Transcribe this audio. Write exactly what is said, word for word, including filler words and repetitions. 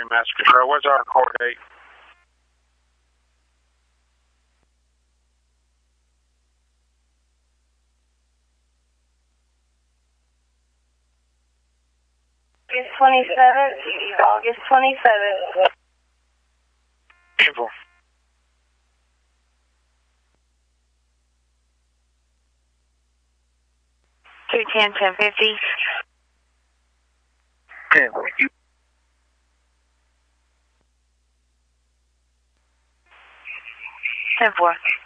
Master Control. What's our coordinate? August twenty-seventh. August twenty-seventh. Info. two ten, ten fifty. ten, thank you. ten four.